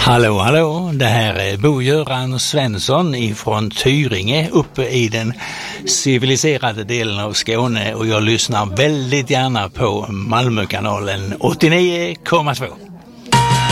Hallå, det här är Bo-Göran Svensson ifrån Tyringe uppe i den civiliserade delen av Skåne och jag lyssnar väldigt gärna på Malmökanalen 89,2.